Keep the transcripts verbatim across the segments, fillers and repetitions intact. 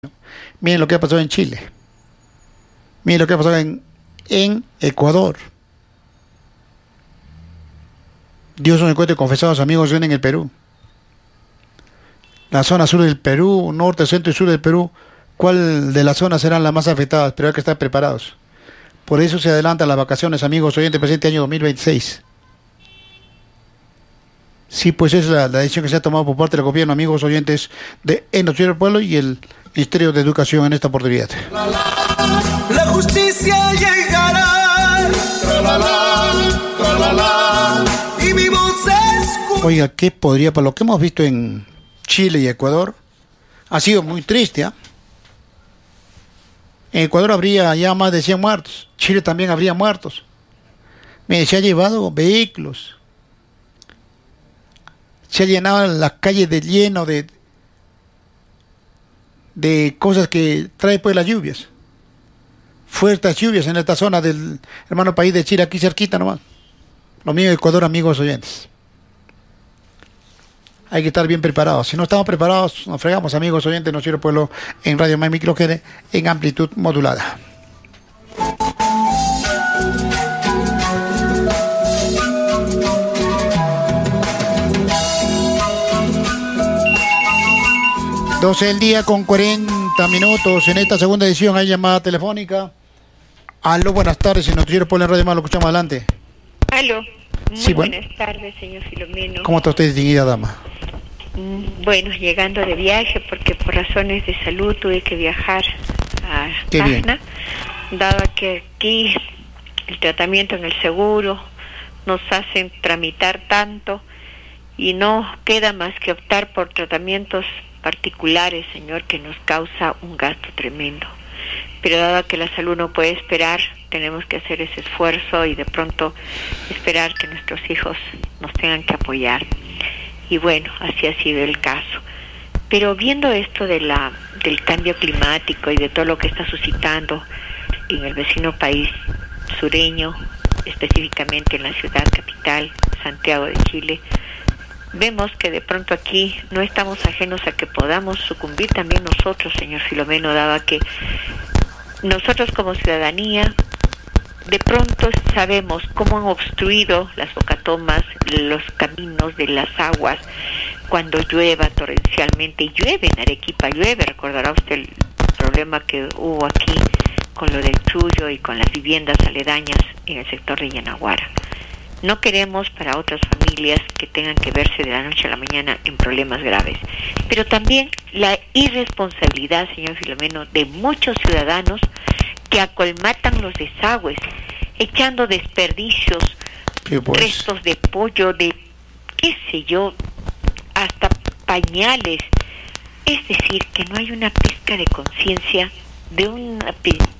Miren lo que ha pasado en Chile. Miren lo que ha pasado en, en Ecuador. Dios nos encuentre confesados, amigos, en el Perú. La zona sur del Perú, norte, centro y sur del Perú. ¿Cuál de las zonas serán las más afectadas? Pero hay que estar preparados. Por eso se adelantan las vacaciones, amigos oyentes, presente año dos mil veintiséis. Sí, pues es la, la decisión que se ha tomado por parte del gobierno, amigos oyentes, de En Noticiero del Pueblo y el Ministerio de Educación en esta oportunidad. La, la, la justicia llegará, tra, la, la, tra, la, la, y mi voz escucha. Oiga, ¿qué podría, para lo que hemos visto en Chile y Ecuador, ha sido muy triste, ¿eh? En Ecuador habría ya más de cien muertos, Chile también habría muertos. Mire, se ha llevado vehículos, se ha llenado las calles de lleno de de cosas que trae pues las lluvias, fuertes lluvias en esta zona del hermano país de Chile, aquí cerquita nomás. Lo mío de Ecuador, amigos oyentes. Hay que estar bien preparados. Si no estamos preparados, nos fregamos, amigos oyentes. Noticiero Pueblo en Radio Más Microgene en amplitud modulada. doce del día con cuarenta minutos. En esta segunda edición hay llamada telefónica. Aló, buenas tardes. En Noticiero Pueblo en Radio Más lo escuchamos adelante. Aló, muy sí, bueno. Buenas tardes, señor Filomeno. ¿Cómo está usted, distinguida dama? Bueno, llegando de viaje porque por razones de salud tuve que viajar a Tacna, dado que aquí el tratamiento en el seguro nos hacen tramitar tanto y no queda más que optar por tratamientos particulares, señor, que nos causa un gasto tremendo. Pero dado que la salud no puede esperar, tenemos que hacer ese esfuerzo y de pronto esperar que nuestros hijos nos tengan que apoyar. Y bueno, así ha sido el caso. Pero viendo esto de la del cambio climático y de todo lo que está suscitando en el vecino país sureño, específicamente en la ciudad capital, Santiago de Chile, vemos que de pronto aquí no estamos ajenos a que podamos sucumbir también nosotros, señor Filomeno, dado que nosotros como ciudadanía de pronto sabemos cómo han obstruido las bocatomas, los caminos de las aguas cuando llueva torrencialmente. Y llueve en Arequipa, llueve, recordará usted el problema que hubo aquí con lo del Chullo y con las viviendas aledañas en el sector de Yanaguara. No queremos para otras familias que tengan que verse de la noche a la mañana en problemas graves. Pero también la irresponsabilidad, señor Filomeno, de muchos ciudadanos que acolmatan los desagües, echando desperdicios, pues? restos de pollo, de qué sé yo, hasta pañales. Es decir, que no hay una pizca de conciencia, de una,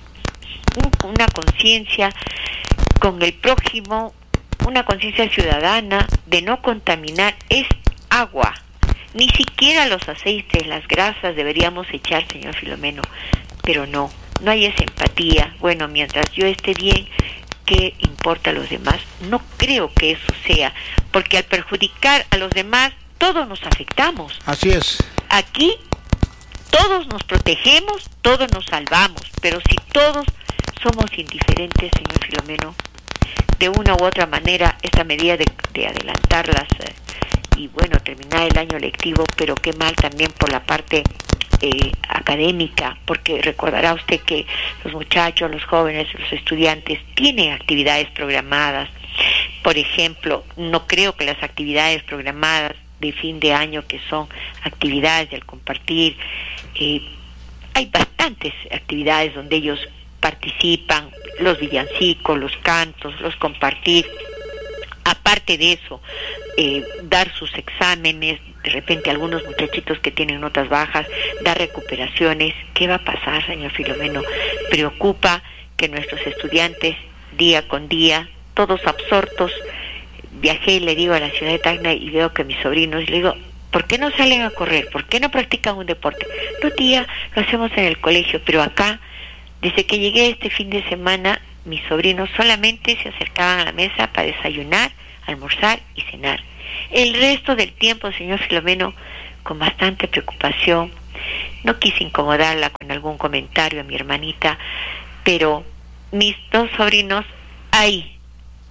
una conciencia con el prójimo, una conciencia ciudadana de no contaminar. Es agua, ni siquiera los aceites, las grasas deberíamos echar, señor Filomeno, pero no, no hay esa empatía. Bueno, mientras yo esté bien, ¿qué importa a los demás? No creo que eso sea, porque al perjudicar a los demás, todos nos afectamos. Así es. Aquí todos nos protegemos, todos nos salvamos, pero si todos somos indiferentes, señor Filomeno, de una u otra manera, esta medida de, de adelantarlas eh, y bueno, terminar el año lectivo, pero qué mal también por la parte eh, académica, porque recordará usted que los muchachos, los jóvenes, los estudiantes tienen actividades programadas. Por ejemplo, no creo que las actividades programadas de fin de año, que son actividades del compartir, eh, hay bastantes actividades donde ellos participan, los villancicos, los cantos, los compartir. Aparte de eso, eh, dar sus exámenes, de repente algunos muchachitos que tienen notas bajas, dar recuperaciones. ¿Qué va a pasar, señor Filomeno? Preocupa que nuestros estudiantes, día con día, todos absortos. Viajé y le digo a la ciudad de Tacna y veo que mis sobrinos, le digo, ¿por qué no salen a correr? ¿Por qué no practican un deporte? No, tía, lo hacemos en el colegio, pero acá, desde que llegué este fin de semana, mis sobrinos solamente se acercaban a la mesa para desayunar, almorzar y cenar. El resto del tiempo, señor Filomeno, con bastante preocupación, No quise incomodarla con algún comentario a mi hermanita, pero mis dos sobrinos ahí,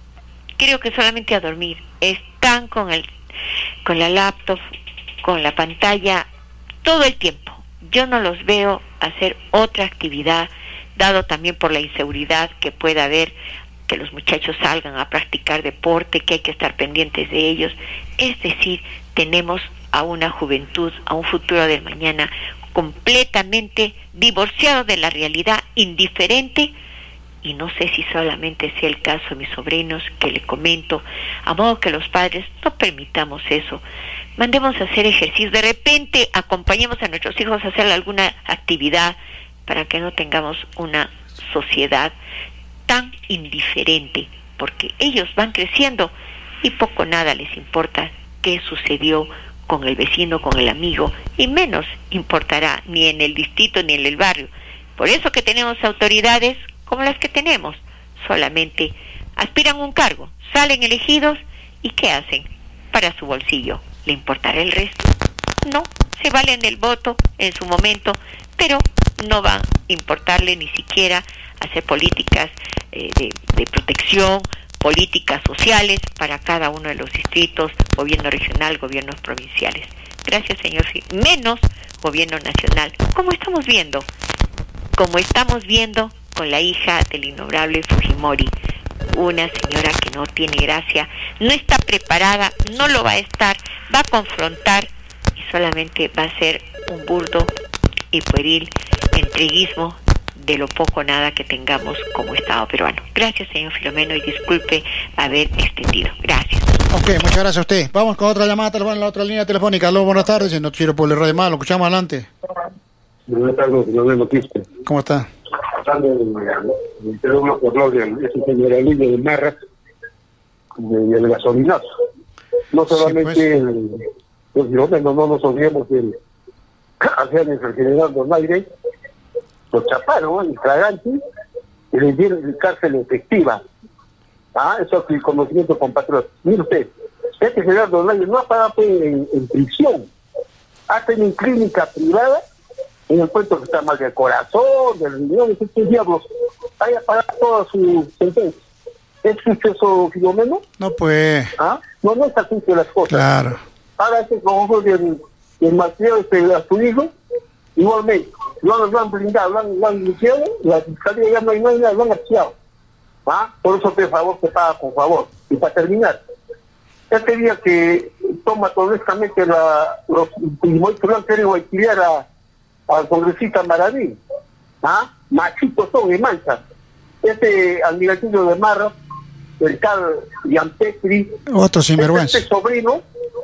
creo que solamente a dormir, están con el, con la laptop, con la pantalla todo el tiempo. Yo no los veo hacer otra actividad, dado también por la inseguridad que pueda haber, que los muchachos salgan a practicar deporte, que hay que estar pendientes de ellos. Es decir, tenemos a una juventud, a un futuro del mañana completamente divorciado de la realidad, indiferente, y no sé si solamente sea el caso de mis sobrinos, que le comento, a modo que los padres no permitamos eso. Mandemos a hacer ejercicio, de repente acompañemos a nuestros hijos a hacer alguna actividad para que no tengamos una sociedad tan indiferente, porque ellos van creciendo y poco nada les importa qué sucedió con el vecino, con el amigo, y menos importará ni en el distrito ni en el barrio. Por eso que tenemos autoridades como las que tenemos, solamente aspiran a un cargo, salen elegidos y ¿qué hacen? Para su bolsillo. ¿Le importará el resto? No, se valen del voto en su momento, pero no va a importarle ni siquiera hacer políticas eh, de, de protección, políticas sociales para cada uno de los distritos, gobierno regional, gobiernos provinciales. Gracias, señor. Menos gobierno nacional, como estamos viendo, como estamos viendo con la hija del innombrable Fujimori, una señora que no tiene gracia, no está preparada, no lo va a estar, va a confrontar y solamente va a ser un burdo y pueril entreguismo de lo poco o nada que tengamos como Estado peruano. Gracias, señor Filomeno, y disculpe haber extendido. Gracias. Ok, muchas gracias a usted. Vamos con otra llamada telefónica en la otra línea telefónica. Aló, buenas tardes, en Noticiero por el Radio Más, lo escuchamos adelante. Buenas tardes, Filomeno Quispe. ¿Cómo está? Hablando del teléfono por lo de ese generalillo de Marras, del gasolinazo. No solamente sí, pues. el, los Filomeno, no nos olvidemos del hacer el general Donaire, los chaparon, el fragante, y les dieron cárcel efectiva. Ah, eso es el conocimiento compatriota. Mire usted, este general Donaire no ha pagado en, en prisión, ha tenido en clínica privada, en el puesto que está mal del corazón, del riñón, estos diablos, haya pagado toda su sentencia. ¿Es justo eso, Filomeno? No, pues. ¿Ah? No, no está justo las cosas. Claro. Ahora ese conjunto del, del material este, a su hijo, igualmente, lo han, lo han blindado, lo han, lo han limpiado, la fiscalía ya no hay nada, lo han archivado. ¿Ah? Por eso, por favor, se paga con favor. Y para terminar, este día que toma honestamente la, los Fujimori que lo han querido alquilar a al congresista Maraví, ¿ah? Machitos son y manchas. Este almirantino de Marra, el tal Yampetri, otro sinvergüenza, este sobrino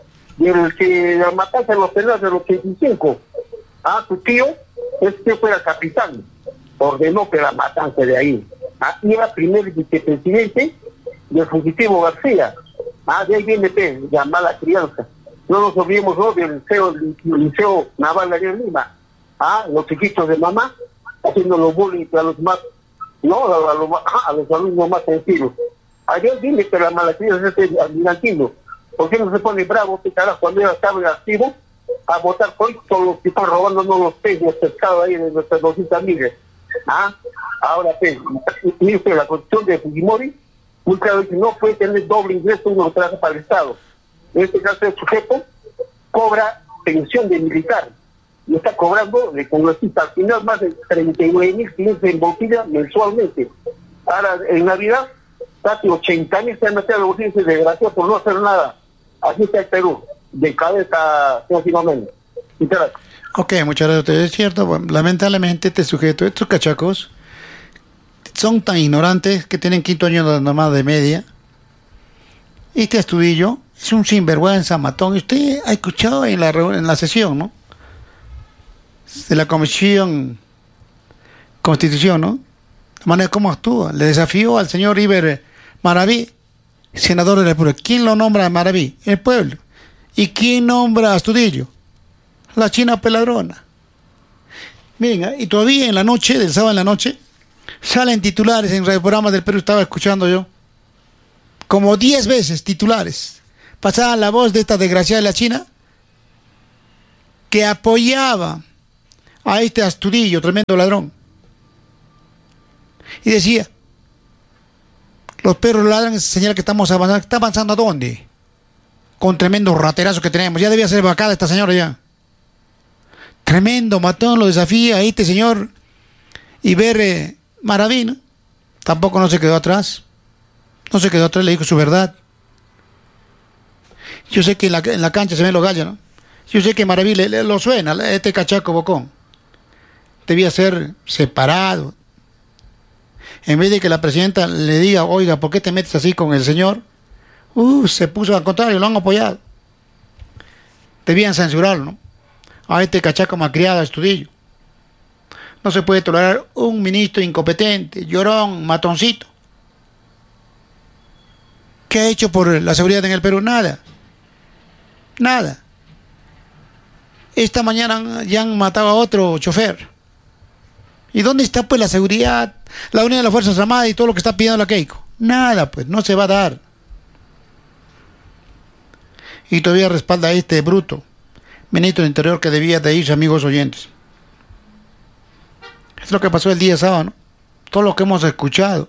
del que la matanza en los penales del ochenta y cinco, ¿ah? Su tío, este fuera capitán, ordenó que la matanza de ahí, ¿ah? Y era primer vicepresidente del fugitivo García, ¿ah? De ahí viene pues, la mala crianza. No nos olvidemos, ¿no?, del liceo, del liceo naval de Lima. Ah, los chiquitos de mamá haciendo los bullying a los más, no, a, a, los, a los alumnos más sencillos. Ayer dime que la malatría es este almirantino. ¿Por qué no se pone bravo este carajo cuando ya estaba activo a votar por todos los que están robándonos los peces, los pescados ahí de nuestras doscientas miles? Ah, ahora pues, mire usted, la constitución de Fujimori, muy claro que no puede tener doble ingreso uno que trabaja para el Estado. En este caso el sujeto cobra pensión de militar y está cobrando de congresista al final más de treinta y nueve mil quinientos en bolsilla mensualmente. Ahora en Navidad casi ochenta mil se han metido a los bolsillos de desgracia por no hacer nada. Así está el Perú, de cabeza continuamente. Ok, muchas gracias a ustedes. Es cierto, bueno, lamentablemente este sujeto, estos cachacos son tan ignorantes que tienen quinto año nomás de media. Este Astudillo es un sinvergüenza, matón. Y usted ha escuchado en la, en la sesión, ¿no?, de la Comisión Constitución, ¿no?, la manera como actúa. Le desafío al señor Iber Maraví, senador de la República. ¿Quién lo nombra a Maraví? El pueblo. ¿Y quién nombra a Astudillo? La China Peladrona. Miren, y todavía en la noche, del sábado en la noche, salen titulares en radioprogramas del Perú, estaba escuchando yo, como diez veces titulares. Pasaba la voz de esta desgraciada de la China, que apoyaba a este Astudillo, tremendo ladrón. Y decía, los perros ladran, es señal que estamos avanzando. ¿Está avanzando a dónde? Con tremendo raterazo que tenemos. Ya debía ser vacada esta señora ya. Tremendo matón, lo desafía a este señor. Y ver eh, Maraví, tampoco no se quedó atrás. No se quedó atrás, le dijo su verdad. Yo sé que en la, en la cancha se ven los gallos, ¿no? Yo sé que Maraví le, le, lo suena, este cachaco bocón. Debía ser separado. En vez de que la presidenta le diga, oiga, ¿por qué te metes así con el señor? Uh, se puso al contrario, lo han apoyado. Debían censurarlo, ¿no? A este cachaco malcriado, Astudillo. No se puede tolerar un ministro incompetente, llorón, matoncito. ¿Qué ha hecho por la seguridad en el Perú? Nada. Nada. Esta mañana ya han matado a otro chofer. ¿Y dónde está pues la seguridad, la unión de las Fuerzas Armadas y todo lo que está pidiendo la Keiko? Nada, pues, no se va a dar. Y todavía respalda a este bruto ministro del Interior que debía de irse, amigos oyentes. Es lo que pasó el día sábado, ¿no? Todo lo que hemos escuchado.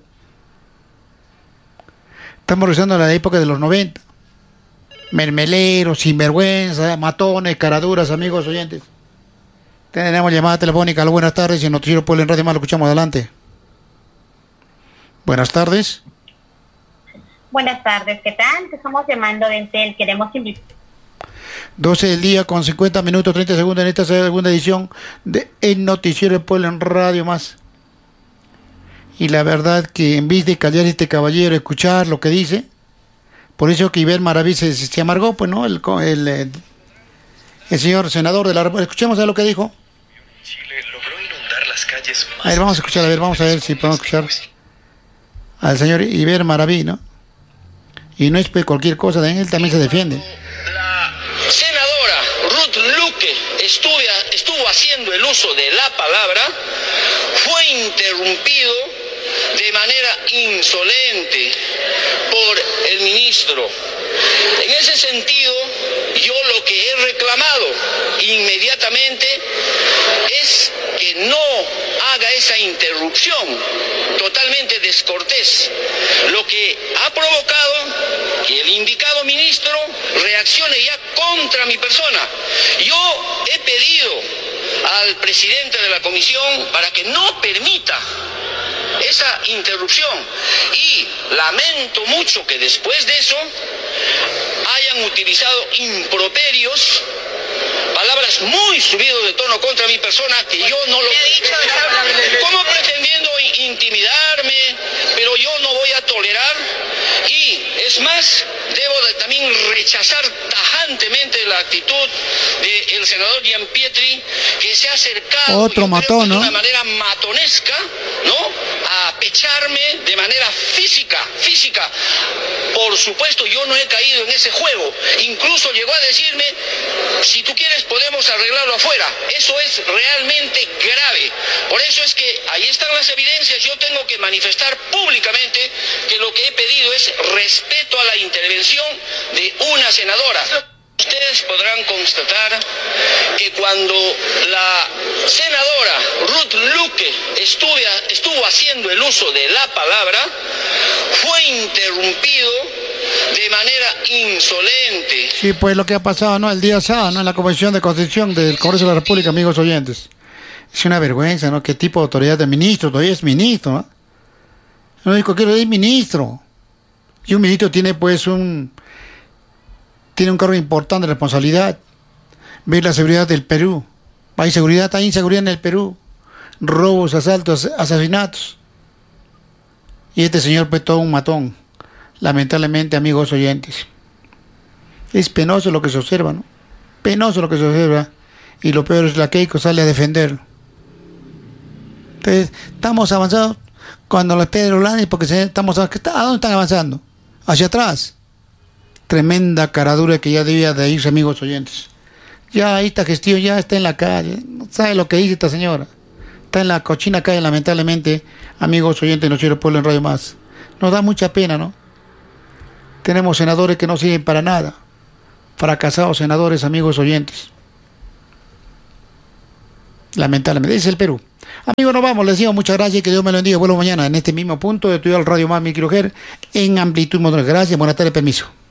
Estamos regresando a la época de los noventa. Mermeleros, sinvergüenza, matones, caraduras, amigos oyentes. Tenemos llamada telefónica. Hola, buenas tardes. Y el Noticiero Puebla en Radio Más lo escuchamos adelante. Buenas tardes. Buenas tardes, ¿qué tal? Te estamos llamando de Entel. Queremos invitar. doce del día con cincuenta minutos, treinta segundos en esta segunda edición de El Noticiero Puebla en Radio Más. Y la verdad que en vez de callar este caballero, escuchar lo que dice, por eso que Iber Maraví se, se amargó, pues, ¿no? El, el, el, el señor senador de la República. Escuchemos a ver lo que dijo. Chile logró inundar las calles más. A ver, vamos a escuchar, a ver, vamos a ver si podemos escuchar al señor Iber Maraví, ¿no? Y no es pues cualquier cosa, de él también se defiende. La senadora Ruth Luque estuvo, estuvo haciendo el uso de la palabra, fue interrumpido de manera insolente por el ministro. En ese sentido, yo lo que he reclamado inmediatamente es que no haga esa interrupción totalmente descortés, lo que ha provocado que el indicado ministro reaccione ya contra mi persona. Yo he pedido al presidente de la comisión para que no permita esa interrupción y lamento mucho que después de eso hayan utilizado improperios, palabras muy subidas de tono contra mi persona, que yo no lo... ¿Cómo pretendiendo intimidarme? Pero yo no voy a tolerar, y es más, debo de también rechazar tajantemente la actitud del senador Gianpietri, que se ha acercado Otro matón, ¿no? de una manera matonesca, ¿no?, a pecharme de manera física, física. Por supuesto, yo no he caído en ese juego. Incluso llegó a decirme, si tú quieres podemos arreglarlo afuera. Eso es realmente grave. Por eso es que ahí están las evidencias. Yo tengo que manifestar públicamente que lo que he pedido es respeto a la intervención de una senadora. Ustedes podrán constatar que cuando la senadora Ruth Luque estuvo, estuvo haciendo el uso de la palabra, fue interrumpido de manera insolente. Sí, pues lo que ha pasado, ¿no? El día sábado, ¿no? En la Comisión de Constitución del Congreso de la República, amigos oyentes. Es una vergüenza, ¿no? ¿Qué tipo de autoridad de ministro? Todavía es ministro, ¿no? No digo que es ministro. Y un ministro tiene, pues, un... tiene un cargo importante de responsabilidad. Ver la seguridad del Perú. Hay seguridad, hay inseguridad en el Perú. Robos, asaltos, asesinatos. Y este señor, pues, todo un matón. Lamentablemente, amigos oyentes. Es penoso lo que se observa, ¿no? Penoso lo que se observa. Y lo peor es la Keiko sale a defenderlo. Entonces, estamos avanzados cuando los Pedro Lani, porque se, estamos ¿a dónde están avanzando? Hacia atrás. Tremenda caradura que ya debía de irse, amigos oyentes. Ya esta gestión ya está en la calle. No sabe lo que dice esta señora. Está en la cochina calle, lamentablemente, amigos oyentes de Noticiero Puebla en Radio Más. Nos da mucha pena, ¿no? Tenemos senadores que no sirven para nada. Fracasados senadores, amigos oyentes. Lamentablemente, es el Perú. Amigos, nos vamos, les digo muchas gracias y que Dios me lo bendiga. Vuelvo mañana en este mismo punto de estudiar el Radio Más Microger en amplitud modulada. Gracias, buenas tardes, permiso.